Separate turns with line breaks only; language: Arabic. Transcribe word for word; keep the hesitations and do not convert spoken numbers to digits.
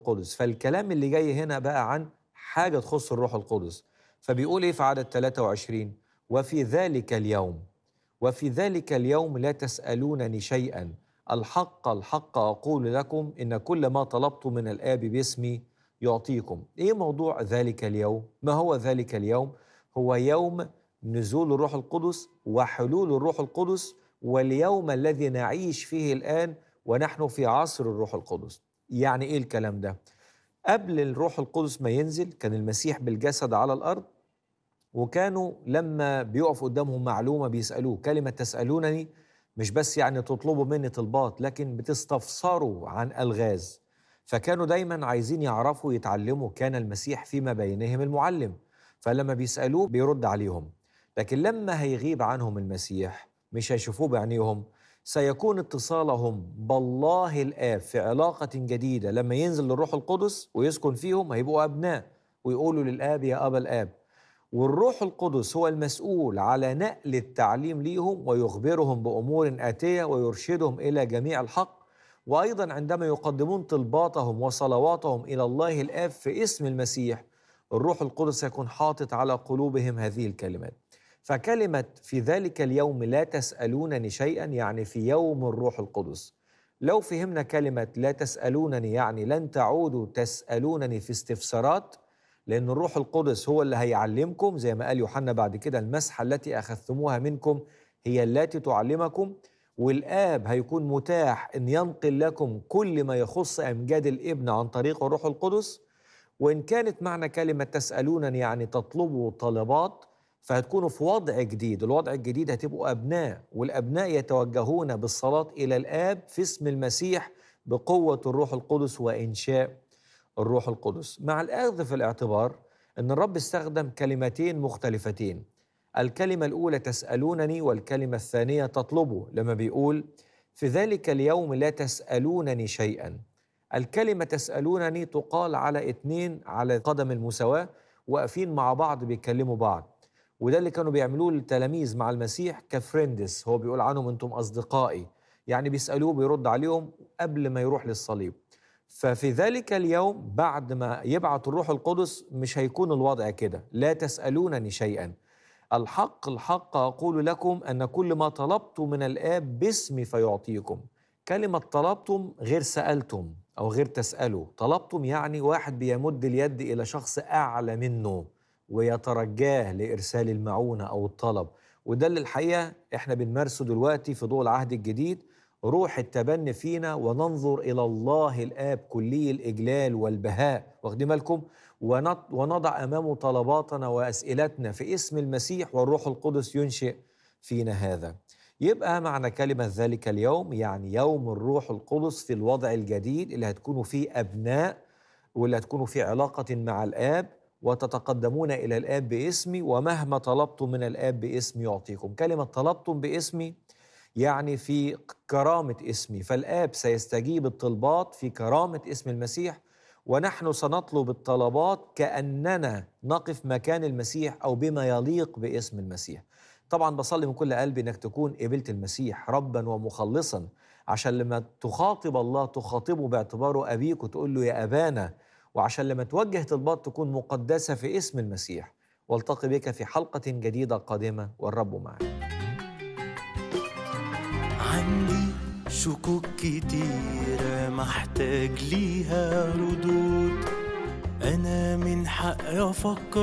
القدس. فالكلام اللي جاي هنا بقى عن حاجة تخص الروح القدس. فبيقول إيه في عدد ثلاثة وعشرين؟ وفي ذلك اليوم وفي ذلك اليوم لا تسألونني شيئا، الحق الحق أقول لكم إن كل ما طلبت من الآب باسمي يعطيكم. إيه موضوع ذلك اليوم؟ ما هو ذلك اليوم؟ هو يوم نزول الروح القدس وحلول الروح القدس، واليوم الذي نعيش فيه الآن ونحن في عصر الروح القدس. يعني إيه الكلام ده؟ قبل الروح القدس ما ينزل كان المسيح بالجسد على الأرض، وكانوا لما بيقف قدامهم معلومة بيسألوه كلمة تسألونني، مش بس يعني تطلبوا مني طلبات، لكن بتستفسروا عن ألغاز. فكانوا دايما عايزين يعرفوا يتعلموا، كان المسيح فيما بينهم المعلم، فلما بيسألوه بيرد عليهم. لكن لما هيغيب عنهم المسيح مش هيشوفوه بعينيهم، سيكون اتصالهم بالله الآب في علاقة جديدة. لما ينزل الروح القدس ويسكن فيهم هيبقوا أبناء ويقولوا للآب يا أبا الآب. والروح القدس هو المسؤول على نقل التعليم ليهم ويخبرهم بأمور آتية ويرشدهم إلى جميع الحق. وأيضا عندما يقدمون طلباتهم وصلواتهم إلى الله الآب في اسم المسيح، الروح القدس يكون حاطط على قلوبهم هذه الكلمات. فكلمة في ذلك اليوم لا تسألونني شيئا يعني في يوم الروح القدس. لو فهمنا كلمة لا تسألونني يعني لن تعودوا تسألونني في استفسارات، لأن الروح القدس هو اللي هيعلمكم، زي ما قال يوحنا بعد كده المسحة التي أخذتموها منكم هي التي تعلمكم. والآب هيكون متاح أن ينقل لكم كل ما يخص أمجاد الابن عن طريق الروح القدس. وإن كانت معنى كلمة تسألونني يعني تطلبوا طلبات، فهتكونوا في وضع جديد. الوضع الجديد هتبقوا أبناء، والأبناء يتوجهون بالصلاة إلى الآب في اسم المسيح بقوة الروح القدس وإنشاء الروح القدس، مع الأخذ في الاعتبار أن الرب استخدم كلمتين مختلفتين. الكلمة الأولى تسألونني، والكلمة الثانية تطلبوا. لما بيقول في ذلك اليوم لا تسألونني شيئا، الكلمة تسألونني تقال على اتنين على قدم المساواة واقفين مع بعض بيكلموا بعض. وده اللي كانوا بيعملوه التلاميذ مع المسيح كفريندس، هو بيقول عنهم أنتم أصدقائي، يعني بيسألوه بيرد عليهم قبل ما يروح للصليب. ففي ذلك اليوم بعد ما يبعث الروح القدس مش هيكون الوضع كده، لا تسألونني شيئا، الحق الحق أقول لكم أن كل ما طلبتم من الآب باسمي فيعطيكم. كلمة طلبتم غير سألتم أو غير تسألوا. طلبتم يعني واحد بيمد اليد إلى شخص أعلى منه ويترجاه لإرسال المعونة أو الطلب. وده اللي الحقيقة إحنا بنمارسه دلوقتي في ضوء العهد الجديد، روح التبني فينا وننظر إلى الله الآب كلي الإجلال والبهاء، واخدين بالكم، ونضع أمامه طلباتنا وأسئلتنا في اسم المسيح، والروح القدس ينشئ فينا هذا. يبقى معنى كلمة ذلك اليوم يعني يوم الروح القدس في الوضع الجديد اللي هتكونوا فيه أبناء، واللي هتكونوا في علاقة مع الآب وتتقدمون إلى الآب باسمي، ومهما طلبتم من الآب باسمي يعطيكم. كلمة طلبتم باسمي يعني في كرامة اسمي، فالآب سيستجيب الطلبات في كرامة اسم المسيح، ونحن سنطلب الطلبات كأننا نقف مكان المسيح أو بما يليق باسم المسيح. طبعا بصلي من كل قلبي إنك تكون قبلت المسيح ربا ومخلصا، عشان لما تخاطب الله تخاطبه باعتباره أبيك وتقول له يا أبانا، وعشان لما توجه طلبات تكون مقدسة في اسم المسيح. والتقي بك في حلقة جديدة قادمة، والرب معك.
عندي شكوك كتيرة محتاج ليها ردود، أنا من حقي أفكر